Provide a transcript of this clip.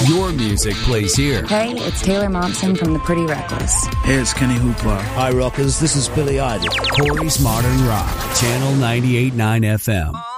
Your music plays here. Hey, it's Taylor Momsen from The Pretty Reckless. Hey, it's Kenny Hoopla. Hi, rockers. This is Billy Idol. Corey's Modern Rock, Channel 98.9 FM.